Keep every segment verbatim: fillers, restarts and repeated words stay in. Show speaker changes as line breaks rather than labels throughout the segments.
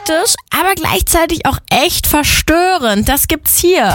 praktisch, aber gleichzeitig auch echt verstörend. Das gibt's hier.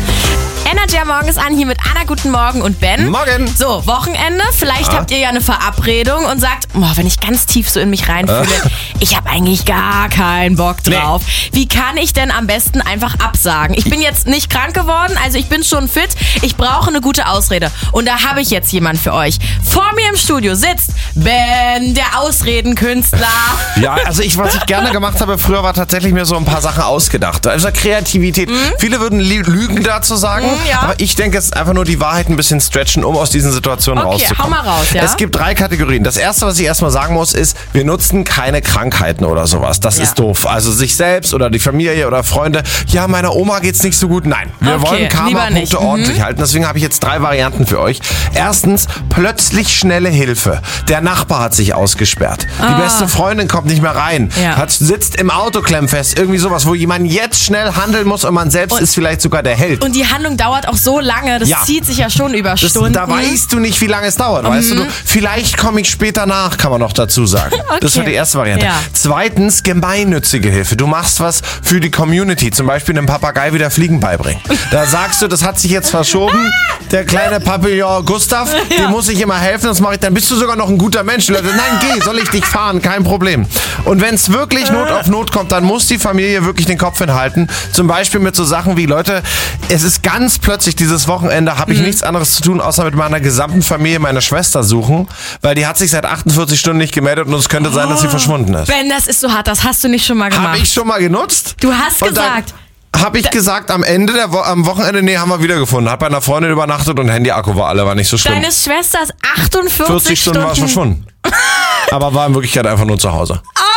Energy am Morgen ist an, hier mit Anna, guten Morgen und Ben.
Morgen.
So, Wochenende. Vielleicht ja. habt ihr ja eine Verabredung und sagt, boah, wenn ich ganz tief so in mich reinfühle, äh. ich habe eigentlich gar keinen Bock drauf. Nee. Wie kann ich denn am besten einfach absagen? Ich bin jetzt nicht krank geworden, also ich bin schon fit. Ich brauche eine gute Ausrede. Und da habe ich jetzt jemanden für euch. Vor mir im Studio sitzt Ben, der Ausredenkünstler.
Ja, also ich, was ich gerne gemacht habe früher, war tatsächlich mir so ein paar Sachen ausgedacht. Also Kreativität. Mhm. Viele würden Lügen dazu sagen, mhm, ja. aber ich denke, es ist einfach nur die Wahrheit ein bisschen stretchen, um aus diesen Situationen
okay,
rauszukommen.
Hau mal raus, ja?
Es gibt drei Kategorien. Das erste, was ich erstmal sagen muss, ist, wir nutzen keine Krankheiten oder sowas. Das ja. ist doof. Also sich selbst oder die Familie oder Freunde, ja, meiner Oma geht's nicht so gut. Nein, wir
okay,
wollen Karma-Punkte mhm. ordentlich halten. Deswegen habe ich jetzt drei Varianten für euch. Erstens, plötzlich schnelle Hilfe. Der Nachbar hat sich ausgesperrt. Ah. Die beste Freundin kommt nicht mehr rein. Ja. Hat, sitzt im Auto klemmfest. Irgendwie sowas, wo jemand jetzt schnell handeln muss und man selbst und, ist vielleicht sogar der Held.
Und die Handlung dauert auch so lange. Das ja. zieht sich ja schon über das, Stunden.
Da weißt du nicht, wie lange es dauert. Mhm. Weißt du, du, vielleicht komme ich später nach, kann man noch dazu sagen. Okay. Das war die erste Variante. Ja. Zweitens, gemeinnützige Hilfe. Du machst was für die Community. Zum Beispiel einem Papagei wieder Fliegen beibringen. Da sagst du, das hat sich jetzt verschoben. Der kleine Papillon Gustav, ja. dem muss ich immer helfen. Das mache ich. Dann bist du sogar noch ein guter Mensch. Leute, nein, geh, soll ich dich fahren? Kein Problem. Und wenn es wirklich Not auf Not kommt, dann muss die Familie wirklich den Kopf hinhalten. Zum Beispiel mit so Sachen wie, Leute, es ist ganz plötzlich dieses Wochenende, habe ich mhm. nichts anderes zu tun, außer mit meiner gesamten Familie meine Schwester suchen, weil die hat sich seit achtundvierzig Stunden nicht gemeldet und es könnte sein, dass sie verschwunden ist.
Ben, das ist so hart, das hast du nicht schon mal gemacht.
Habe ich schon mal genutzt?
Du hast und gesagt...
Habe ich gesagt, am Ende der Wo- am Wochenende, nee, haben wir wiedergefunden. Hat bei einer Freundin übernachtet und Handy-Akku war alle, war nicht so schlimm.
Deine Schwester ist achtundvierzig
vierzig Stunden war verschwunden. Aber war in Wirklichkeit einfach nur zu Hause.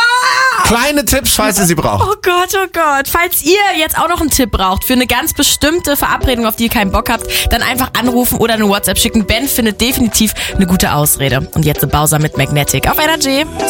Ah! Kleine Tipps, falls ihr sie braucht.
Oh Gott, oh Gott. Falls ihr jetzt auch noch einen Tipp braucht für eine ganz bestimmte Verabredung, auf die ihr keinen Bock habt, dann einfach anrufen oder eine WhatsApp schicken. Ben findet definitiv eine gute Ausrede. Und jetzt The Bowser mit Magnetic auf Energy.